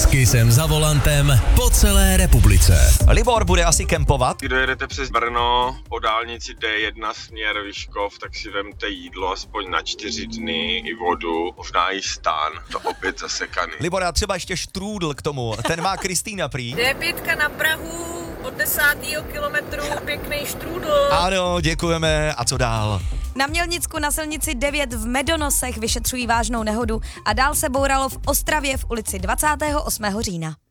S Kissem za volantem po celé republice. Libor bude asi kempovat. Když dojedete přes Brno po dálnici D1 směr Vyškov, tak si vemte jídlo aspoň na 4 dny i vodu, možná i stán, to opět zasekaný. Libor, a třeba ještě štrůdl k tomu, ten má Kristýna prý. D5 na Prahu od 10. kilometru, pěkný štrůdl. Ano, děkujeme. A co dál? Na Mělnicku na silnici 9 v Medonosech vyšetřují vážnou nehodu a dál se bouralo v Ostravě v ulici 28. října.